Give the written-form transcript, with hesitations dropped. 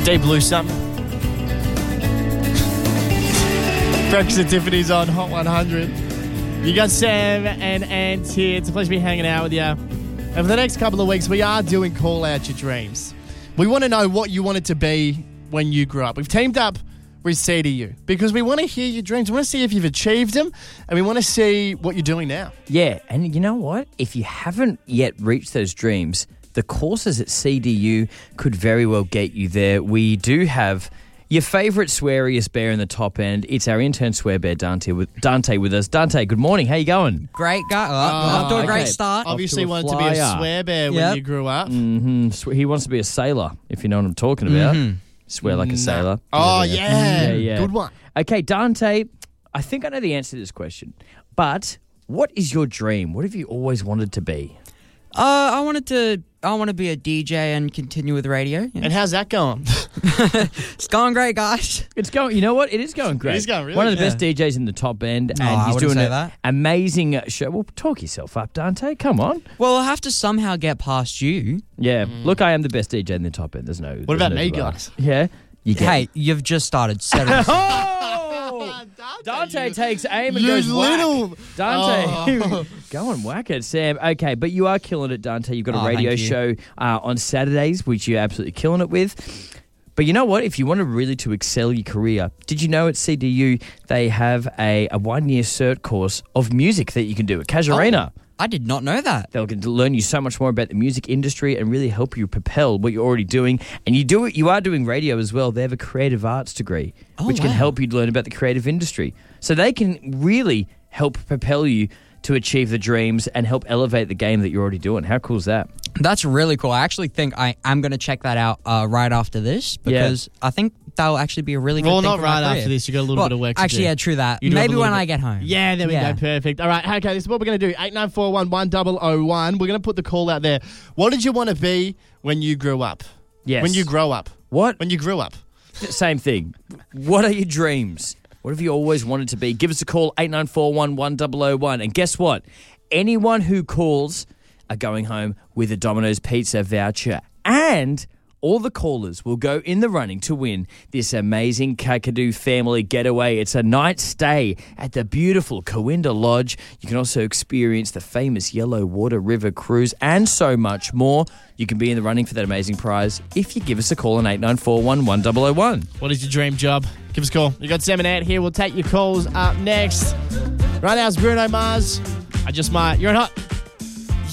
Deep Blue Summer. Breakfast at Tiffany's on Hot 100. You got Sam and Ant here. It's a pleasure to be hanging out with you. And for the next couple of weeks, we are doing Call Out Your Dreams. We want to know what you wanted to be when you grew up. We've teamed up with CDU because we want to hear your dreams. We want to see if you've achieved them, and we want to see what you're doing now. Yeah, and you know what? If you haven't yet reached those dreams, the courses at CDU could very well get you there. We do have your favourite sweariest bear in the top end. It's our intern swear bear, Dante, with us. Dante, good morning. How you going? Great guy. Off to a great okay. start. Obviously wanted to be a swear bear when you grew up. Mm-hmm. He wants to be a sailor, if you know what I'm talking about. Mm-hmm. Swear like a sailor. Oh, yeah. Good one. Okay, Dante, I think I know the answer to this question, but what is your dream? What have you always wanted to be? I want to be a DJ and continue with radio. Yeah. And how's that going? It's going great, guys. It's going. You know what? It is going great. It is going really One of the good. best DJs in the top end, and I he's wouldn't doing say an that. amazing show. Well, talk yourself up, Dante. Come on. Well, I'll have to somehow get past you. Yeah. Look, I am the best DJ in the top end. There's no. What about no me, debate. guys? Yeah. You get Hey, you've just started. Settle. Oh! Dante takes aim and you goes little- whack. Dante, go and whack it, Sam. Okay, but you are killing it, Dante. You've got a radio thank you. show on Saturdays, which you're absolutely killing it with. But you know what? If you want to really to excel your career, did you know at CDU they have a 1-year cert course of music that you can do at Casuarina? I did not know that. They'll get to learn you so much more about the music industry and really help you propel what you're already doing. And you are doing radio as well. They have a creative arts degree, which can wow. help you learn about the creative industry. So they can really help propel you to achieve the dreams and help elevate the game that you're already doing. How cool is that? That's really cool. I actually think I'm going to check that out right after this because I think that'll actually be a really good Well, thing not for my right career. after this. You got a little bit of work to actually, do. yeah, true that. You do have Maybe a little when bit. I get home. Yeah, there we go. Perfect. All right. Okay, this is what we're going to do. 8941-1001. We're going to put the call out there. What did you want to be when you grew up? Yes. When you grow up. What? When you grew up. Same thing. What are your dreams? What have you always wanted to be? Give us a call, 8941-1001. And guess what? Anyone who calls are going home with a Domino's Pizza voucher. And all the callers will go in the running to win this amazing Kakadu family getaway. It's a night stay at the beautiful Corinda Lodge. You can also experience the famous Yellow Water River Cruise and so much more. You can be in the running for that amazing prize if you give us a call on 8941-1001. What is your dream job? Give us a call. You got Sam and Ant here. We'll take your calls up next. Right now it's Bruno Mars. I Just Might. You're on Hot.